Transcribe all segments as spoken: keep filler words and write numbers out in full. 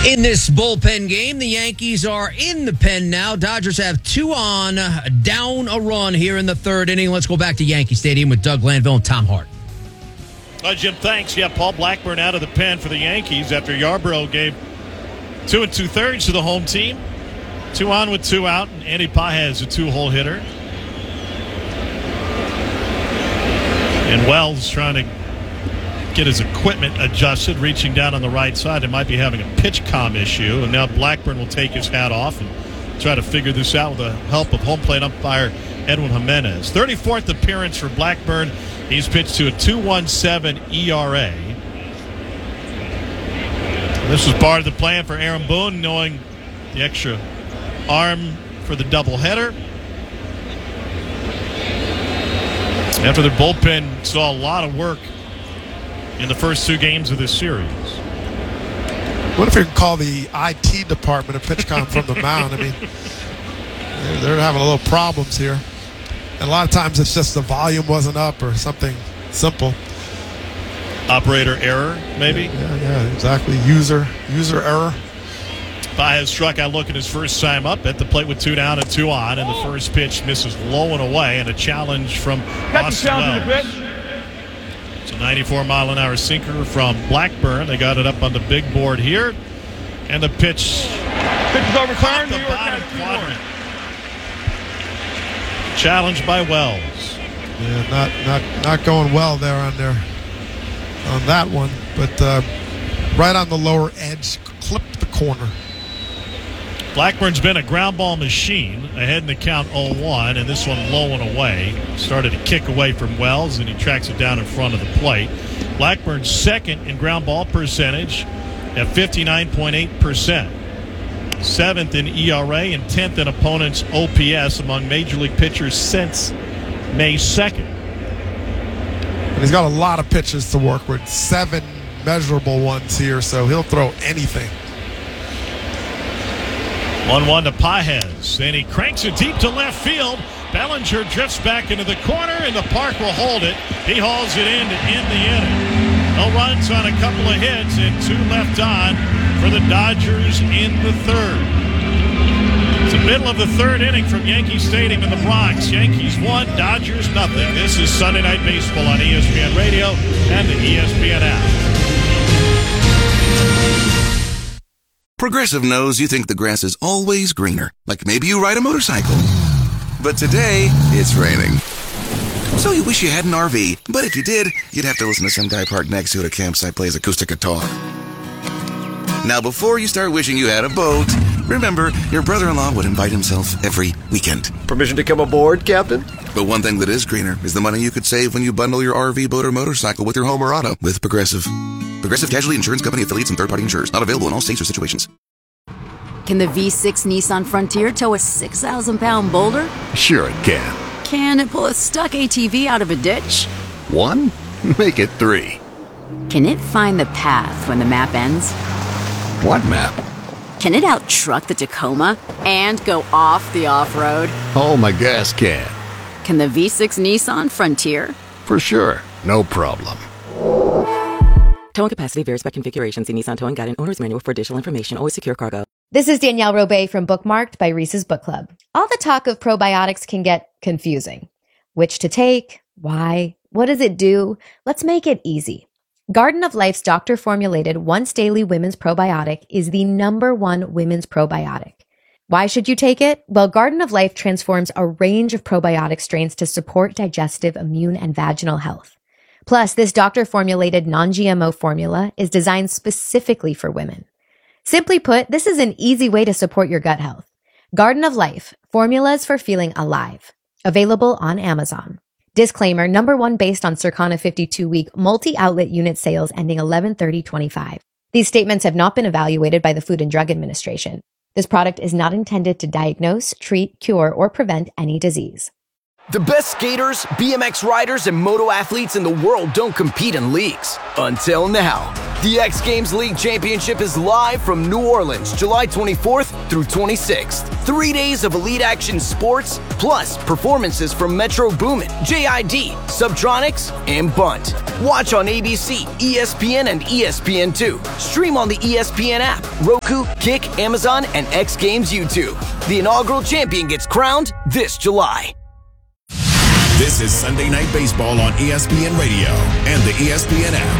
In this bullpen game, the Yankees are in the pen now. Dodgers have two on, down a run here in the third inning. Let's go back to Yankee Stadium with Doug Glanville and Tom Hart. Uh, Jim, thanks. Yeah, Paul Blackburn out of the pen for the Yankees after Yarbrough gave two and two-thirds to the home team. Two on with two out, and Andy Pages, a two-hole hitter. And Wells trying to get his equipment adjusted, reaching down on the right side. They might be having a pitch comm issue, and now Blackburn will take his hat off and try to figure this out with the help of home plate umpire Edwin Jimenez. thirty-fourth appearance for Blackburn. He's pitched to a two point one seven E R A. This was part of the plan for Aaron Boone, knowing the extra arm for the doubleheader. After their bullpen saw a lot of work in the first two games of this series. What if you can call the I T department of PitchCom from the mound? I mean, they're, they're having a little problems here. And a lot of times it's just the volume wasn't up or something simple. Operator error, maybe? Yeah, yeah, yeah, exactly. User user error. Baez struck out looking his first time up at the plate with two down and two on, and the first pitch misses low and away, and a challenge from Austin Wells. It's a ninety-four mile an hour sinker from Blackburn. They got it up on the big board here, and the pitch. Pitch is overturned. The bottom quadrant. Challenged by Wells. Yeah, not not not going well there on there on that one, but uh, right on the lower edge, clipped the corner. Blackburn's been a ground ball machine, ahead in the count oh one, and this one low and away. Started to kick away from Wells, and he tracks it down in front of the plate. Blackburn's second in ground ball percentage at fifty-nine point eight percent. Seventh in E R A and tenth in opponents' O P S among major league pitchers since May second. And he's got a lot of pitches to work with, seven measurable ones here, so he'll throw anything. one one to Pages, and he cranks it deep to left field. Bellinger drifts back into the corner, and the park will hold it. He hauls it in to end the inning. No runs on a couple of hits, and two left on for the Dodgers in the third. It's the middle of the third inning from Yankee Stadium in the Bronx. Yankees one, Dodgers nothing. This is Sunday Night Baseball on E S P N Radio and the E S P N app. Progressive knows you think the grass is always greener, like maybe you ride a motorcycle. But today, it's raining. So you wish you had an R V, but if you did, you'd have to listen to some guy parked next to you at a campsite plays acoustic guitar. Now, before you start wishing you had a boat, remember, your brother-in-law would invite himself every weekend. Permission to come aboard, Captain? But one thing that is greener is the money you could save when you bundle your R V, boat, or motorcycle with your home or auto with Progressive. Progressive Casualty Insurance Company affiliates and third-party insurers. Not available in all states or situations. Can the V six Nissan Frontier tow a six thousand pound boulder? Sure it can. Can it pull a stuck A T V out of a ditch? One? Make it three. Can it find the path when the map ends? What map? Can it out-truck the Tacoma and go off the off-road? Oh, my gas can. Can the V six Nissan Frontier? For sure. No problem. Towing capacity varies by configuration. See Nissan Towing Guide and Owner's Manual for additional information. Always secure cargo. This is Danielle Robay from Bookmarked by Reese's Book Club. All the talk of probiotics can get confusing. Which to take? Why? What does it do? Let's make it easy. Garden of Life's doctor-formulated once-daily women's probiotic is the number one women's probiotic. Why should you take it? Well, Garden of Life transforms a range of probiotic strains to support digestive, immune, and vaginal health. Plus, this doctor-formulated non-G M O formula is designed specifically for women. Simply put, this is an easy way to support your gut health. Garden of Life, formulas for feeling alive. Available on Amazon. Disclaimer, number one based on Circana fifty-two week multi-outlet unit sales ending eleven thirty twenty-five. These statements have not been evaluated by the Food and Drug Administration. This product is not intended to diagnose, treat, cure, or prevent any disease. The best skaters, B M X riders, and moto athletes in the world don't compete in leagues. Until now. The X Games League Championship is live from New Orleans, July twenty-fourth through twenty-sixth. Three days of elite action sports, plus performances from Metro Boomin, J I D, Subtronics, and Bunt. Watch on A B C, E S P N, and E S P N two. Stream on the E S P N app, Roku, Kick, Amazon, and X Games YouTube. The inaugural champion gets crowned this July. This is Sunday Night Baseball on E S P N Radio and the E S P N app.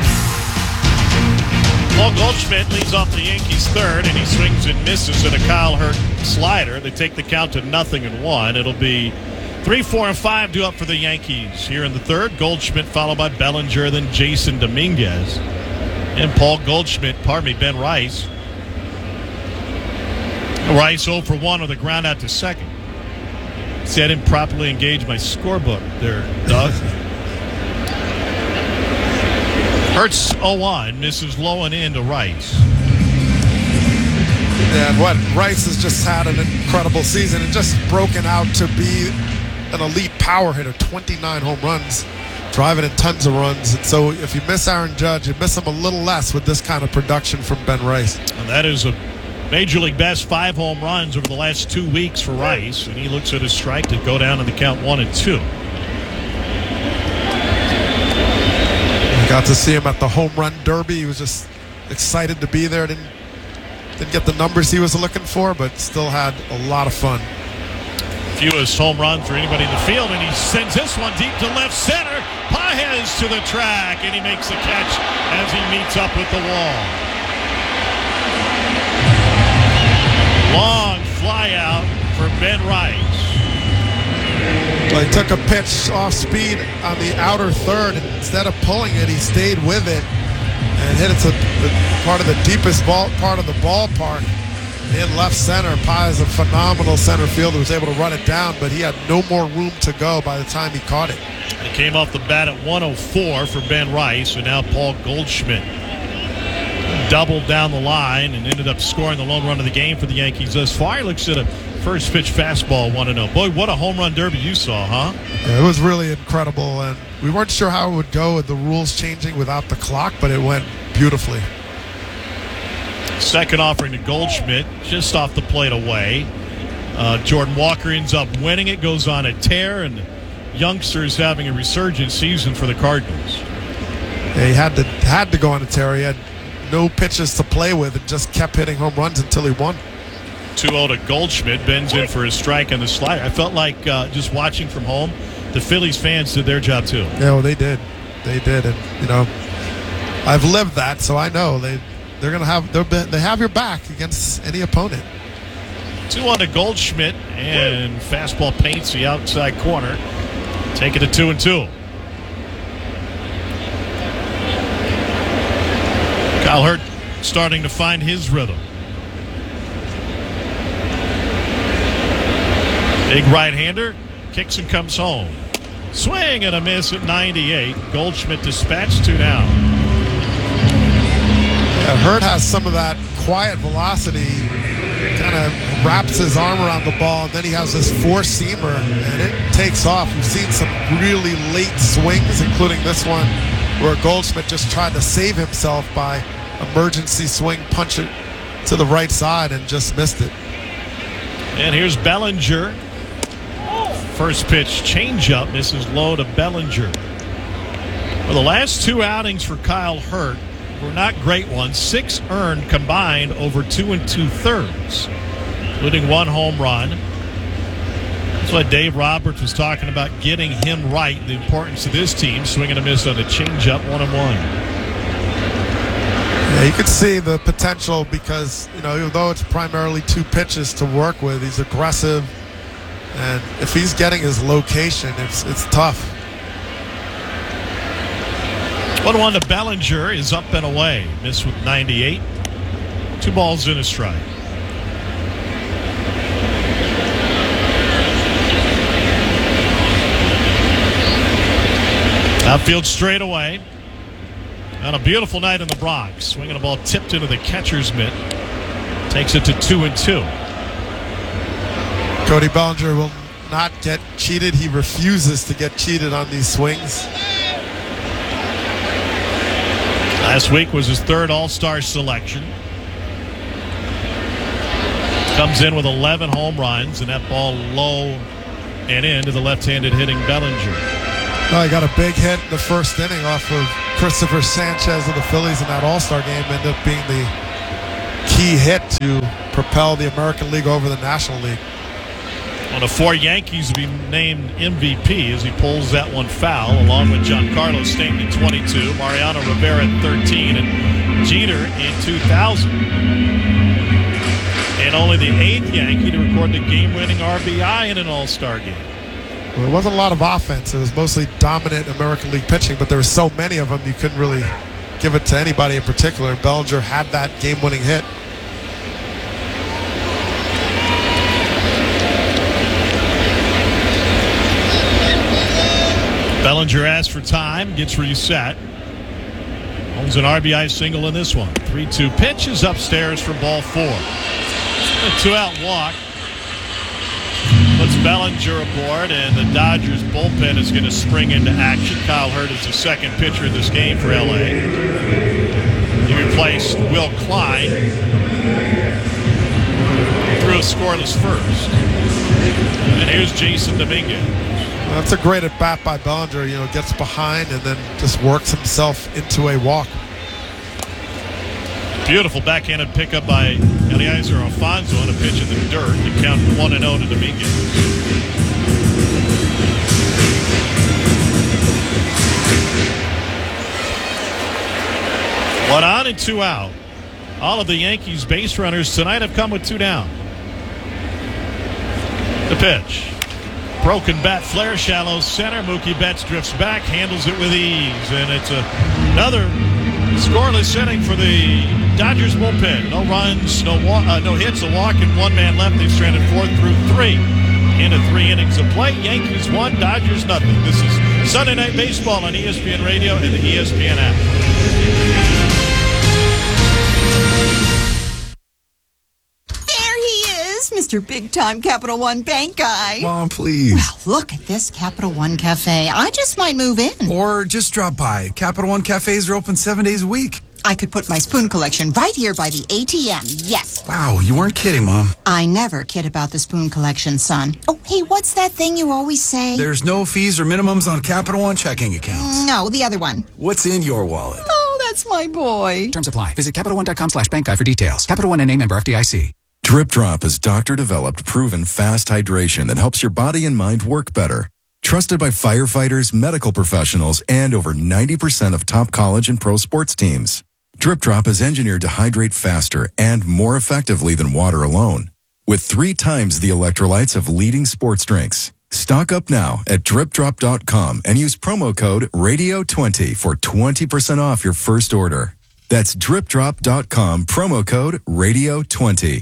Paul Goldschmidt leads off the Yankees third, and he swings and misses at a Kyle Hurt slider. They take the count to nothing and one. It'll be three, four, and five due up for the Yankees here in the third. Goldschmidt followed by Bellinger, then Jason Dominguez. And Paul Goldschmidt, pardon me, Ben Rice. Rice zero for one on the ground out to second. See, I didn't properly engage my scorebook there, Doug. Hurts oh one, misses low and in to Rice. And what Rice has just had an incredible season and just broken out to be an elite power hitter. twenty-nine home runs, driving in tons of runs. And so if you miss Aaron Judge, you miss him a little less with this kind of production from Ben Rice. And that is a Major League best five home runs over the last two weeks for Rice, and he looks at his strike to go down in the count one and two. I got to see him at the home run derby. He was just excited to be there. Didn't didn't get the numbers he was looking for, but still had a lot of fun. Fewest home run for anybody in the field, and he sends this one deep to left center. Pages to the track, and he makes the catch as he meets up with the wall. Long fly out for Ben Rice. Well, he took a pitch off speed on the outer third, and instead of pulling it, he stayed with it and hit it to the part of the deepest ball part of the ballpark in left center. Pai is a phenomenal center fielder, was able to run it down, but he had no more room to go by the time he caught it. It came off the bat at one oh four for Ben Rice, and now Paul Goldschmidt doubled down the line and ended up scoring the lone run of the game for the Yankees thus far. He looks at a first pitch fastball, one and oh. Boy, what a home run derby you saw, huh? Yeah, it was really incredible, and we weren't sure how it would go with the rules changing without the clock, but it went beautifully. Second offering to Goldschmidt, just off the plate away. Uh, Jordan Walker ends up winning it, goes on a tear, and youngsters having a resurgent season for the Cardinals. Yeah, he had to had to go on a tear. He had no pitches to play with and just kept hitting home runs until he won. two oh to Goldschmidt. Bends in for his strike on the slider. I felt like uh, just watching from home, the Phillies fans did their job too. Yeah, well, they did. They did. And, you know, I've lived that, so I know they, they're going to have they're, they have your back against any opponent. two one to Goldschmidt, and fastball paints the outside corner. Take it to two and two. Kyle Hurt starting to find his rhythm. Big right-hander, kicks and comes home. Swing and a miss at ninety-eight. Goldschmidt dispatched, two down. Yeah, Hurt has some of that quiet velocity, kind of wraps his arm around the ball, and then he has this four-seamer, and it takes off. We've seen some really late swings, including this one, where Goldschmidt just tried to save himself by emergency swing, punch it to the right side, and just missed it. And here's Bellinger. First pitch changeup, misses low to Bellinger. Well, the last two outings for Kyle Hurt were not great ones. Six earned combined over two and two thirds, including one home run. That's why Dave Roberts was talking about getting him right, the importance of this team. Swinging a miss on the changeup, one and one. Yeah, you can see the potential because, you know, even though it's primarily two pitches to work with, he's aggressive. And if he's getting his location, it's it's tough. one one to Bellinger is up and away. Missed with ninety-eight. Two balls in a strike. Outfield straight away. On a beautiful night in the Bronx. Swinging a ball tipped into the catcher's mitt. Takes it to two and two. Cody Bellinger will not get cheated. He refuses to get cheated on these swings. Last week was his third All-Star selection. Comes in with eleven home runs, and that ball low and in to the left-handed hitting Bellinger. Oh, he got a big hit in the first inning off of Christopher Sanchez of the Phillies in that All-Star game. Ended up being the key hit to propel the American League over the National League. One of four Yankees to be named M V P as he pulls that one foul, along with Giancarlo Stanton in twenty-two, Mariano Rivera at thirteen, and Jeter in two thousand. And only the eighth Yankee to record the game-winning R B I in an All-Star game. Well, there wasn't a lot of offense. It was mostly dominant American League pitching, but there were so many of them you couldn't really give it to anybody in particular. And Bellinger had that game-winning hit. Bellinger asks for time, gets reset. Owns an R B I single in this one. three two pitch is upstairs for ball four. A two-out walk. Puts Bellinger aboard, and the Dodgers bullpen is going to spring into action. Kyle Hurt is the second pitcher in this game for L A. He replaced Will Klein through a scoreless first. And here's Jason Dominguez. That's a great at bat by Bellinger. You know, gets behind and then just works himself into a walk. Beautiful backhanded pickup by Eliezer Alfonso on a pitch in the dirt to count one and oh to Dominguez. One on and two out. All of the Yankees base runners tonight have come with two down. The pitch. Broken bat flare, shallow center. Mookie Betts drifts back, handles it with ease. And it's a, another scoreless inning for the Dodgers bullpen. No runs, no walk, uh, no hits, a walk, and one man left. They've stranded four through three into three innings of play. Yankees one, Dodgers nothing. This is Sunday Night Baseball on E S P N Radio and the E S P N app. Mister Big Time Capital One Bank guy. Mom, please. Well, look at this Capital One Cafe. I just might move in. Or just drop by. Capital One Cafes are open seven days a week. I could put my spoon collection right here by the A T M. Yes. Wow, you weren't kidding, Mom. I never kid about the spoon collection, son. Oh, hey, what's that thing you always say? There's no fees or minimums on Capital One checking accounts. No, the other one. What's in your wallet? Oh, that's my boy. Terms apply. Visit CapitalOne.com slash bank guy for details. Capital One N A member F D I C. Drip Drop is doctor-developed, proven fast hydration that helps your body and mind work better. Trusted by firefighters, medical professionals, and over ninety percent of top college and pro sports teams. Drip Drop is engineered to hydrate faster and more effectively than water alone, with three times the electrolytes of leading sports drinks. Stock up now at drip drop dot com and use promo code radio twenty for twenty percent off your first order. That's drip drop dot com, promo code radio twenty.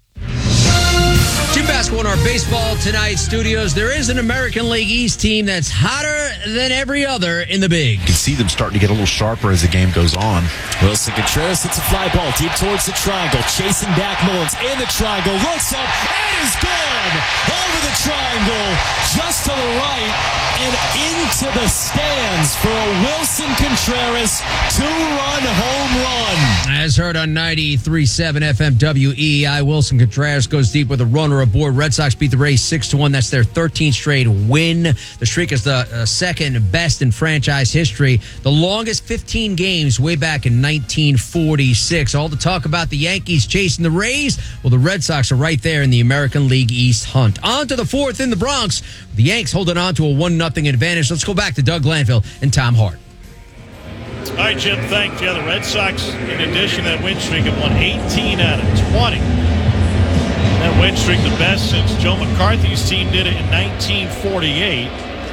Jim Basketball in our Baseball Tonight studios. There is an American League East team that's hotter than every other in the big. You can see them starting to get a little sharper as the game goes on. Wilson Contreras hits a fly ball deep towards the triangle. Chasing back Mullins in the triangle. Looks up and is good. Over the triangle, just to the right and into the stands for a Wilson Contreras two-run home run. As heard on ninety-three point seven F M W E E I, Wilson Contreras goes deep with a runner aboard. Red Sox beat the Rays six to one. That's their thirteenth straight win. The streak is the uh, second best in franchise history. The longest fifteen games way back in nineteen forty-six. All the talk about the Yankees chasing the Rays. Well, the Red Sox are right there in the American League East hunt. On to the fourth in the Bronx. The Yanks holding on to a one nothing advantage. Let's go back to Doug Glanville and Tom Hart. All right, Jim, thanks. Yeah, the Red Sox, in addition to that win streak, have won eighteen out of twenty. That win streak the best since Joe McCarthy's team did it in nineteen forty-eight.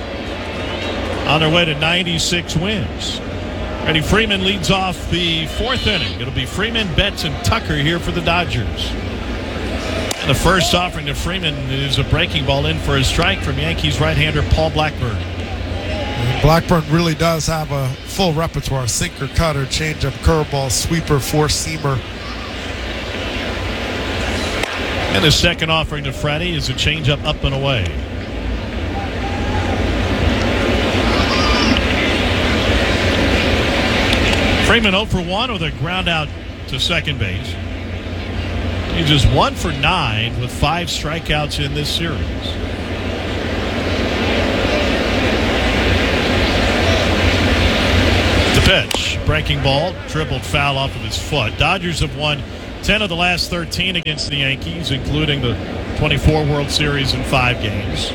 On their way to ninety-six wins. Freddie Freeman leads off the fourth inning. It'll be Freeman, Betts, and Tucker here for the Dodgers. And the first offering to Freeman is a breaking ball in for a strike from Yankees right-hander Paul Blackburn. Blackburn really does have a full repertoire: sinker, cutter, changeup, curveball, sweeper, four-seamer. And the second offering to Freddie is a changeup up and away. Freeman oh for one with a ground out to second base. He's just one for nine with five strikeouts in this series. The pitch, breaking ball, dribbled foul off of his foot. Dodgers have won ten of the last thirteen against the Yankees, including the twenty-four World Series in five games.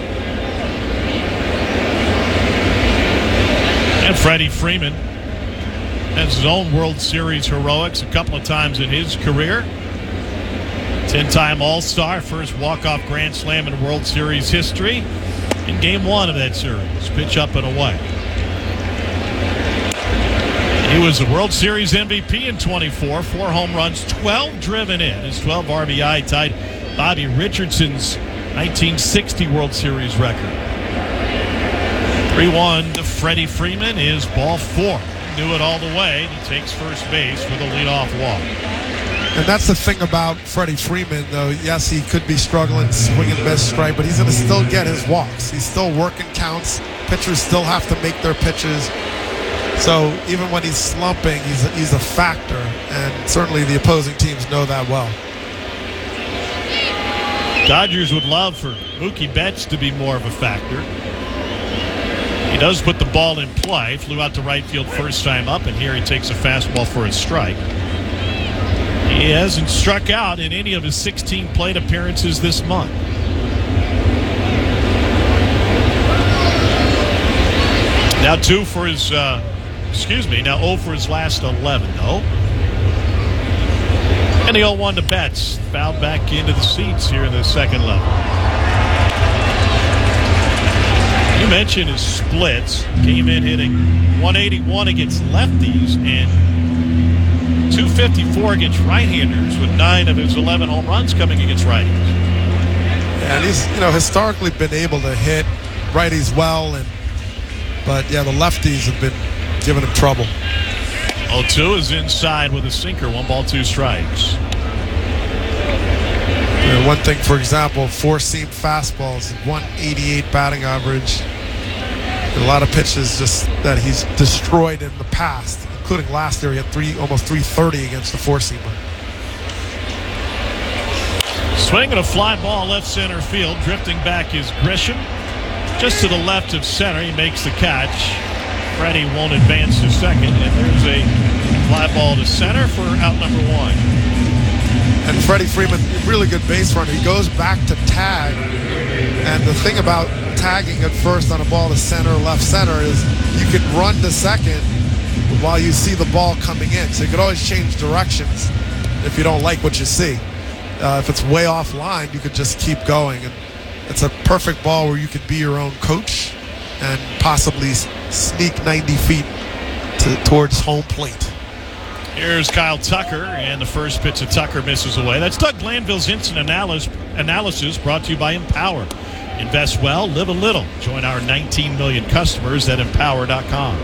And Freddie Freeman has his own World Series heroics a couple of times in his career. ten-time All-Star, first walk-off Grand Slam in World Series history in Game one of that series. Pitch up and away. He was the World Series M V P in twenty-four, four home runs, twelve driven in. His twelve R B I tied Bobby Richardson's nineteen sixty World Series record. three one to Freddie Freeman is ball four. He knew it all the way. He takes first base with a leadoff walk. And that's the thing about Freddie Freeman, though. Yes, he could be struggling, swing and miss strike, but he's going to still get his walks. He's still working counts. Pitchers still have to make their pitches. So even when he's slumping, he's a, he's a factor, and certainly the opposing teams know that well. Dodgers would love for Mookie Betts to be more of a factor. He does put the ball in play. Flew out to right field first time up, and here he takes a fastball for a strike. He hasn't struck out in any of his sixteen plate appearances this month. Now two for his, uh, excuse me, now oh for his last eleven, though. And the oh one to Betts, fouled back into the seats here in the second level. You mentioned his splits. Came in hitting one eighty-one against lefties and two fifty-four against right-handers, with nine of his eleven home runs coming against righties. And he's, you know, historically been able to hit righties well, and but yeah, the lefties have been giving him trouble. oh two is inside with a sinker, one ball, two strikes. You know, one thing, for example, four-seam fastballs, one eighty-eight batting average. A lot of pitches just that he's destroyed in the past, including last year. He had three, almost three thirty against the four-seamer. Swinging a fly ball left center field. Drifting back is Grisham. Just to the left of center, he makes the catch. Freddie won't advance to second, and there's a fly ball to center for out number one. And Freddie Freeman, really good base runner. He goes back to tag, and the thing about tagging at first on a ball to center, left center, is you can run to second while you see the ball coming in. So you could always change directions if you don't like what you see. Uh, if it's way offline, you could just keep going. And it's a perfect ball where you could be your own coach and possibly sneak ninety feet to, towards home plate. Here's Kyle Tucker, and the first pitch of Tucker misses away. That's Doug Glanville's instant analysis, analysis brought to you by Empower. Invest well, live a little. Join our nineteen million customers at empower dot com.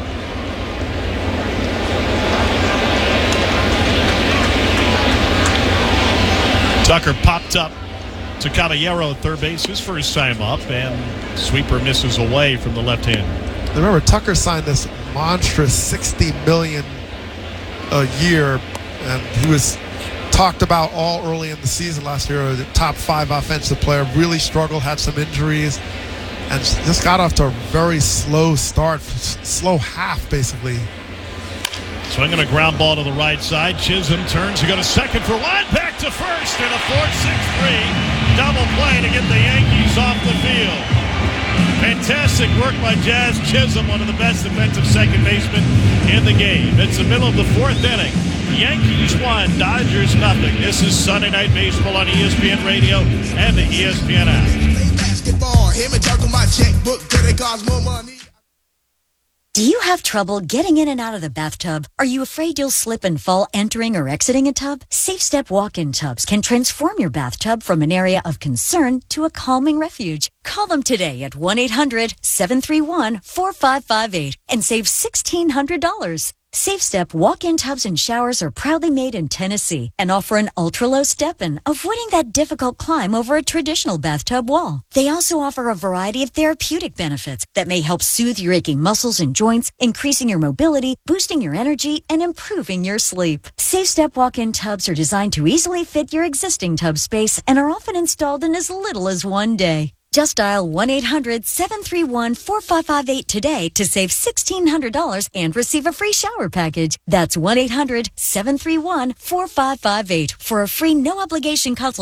Tucker popped up to Caballero at third base, his first time up, and sweeper misses away from the left hand. Remember, Tucker signed this monstrous sixty million dollars a year, and he was talked about all early in the season last year. The top five offensive player, really struggled, had some injuries, and just got off to a very slow start, slow half basically. Swinging a ground ball to the right side. Chisholm turns to go to second for one. Back to first in a four six three double play to get the Yankees off the field. Fantastic work by Jazz Chisholm, one of the best defensive second basemen in the game. It's the middle of the fourth inning. Yankees one, Dodgers nothing. This is Sunday Night Baseball on E S P N Radio and the E S P N app. Basketball, him and juggle my checkbook, cause it costs more money. Do you have trouble getting in and out of the bathtub? Are you afraid you'll slip and fall entering or exiting a tub? Safe Step walk-in tubs can transform your bathtub from an area of concern to a calming refuge. Call them today at one eight hundred seven three one four five five eight and save sixteen hundred dollars. SafeStep walk-in tubs and showers are proudly made in Tennessee and offer an ultra-low step-in, avoiding that difficult climb over a traditional bathtub wall. They also offer a variety of therapeutic benefits that may help soothe your aching muscles and joints, increasing your mobility, boosting your energy, and improving your sleep. SafeStep walk-in tubs are designed to easily fit your existing tub space and are often installed in as little as one day. Just dial one eight hundred seven three one four five five eight today to save sixteen hundred dollars and receive a free shower package. That's one eight hundred seven three one four five five eight for a free no-obligation consultation.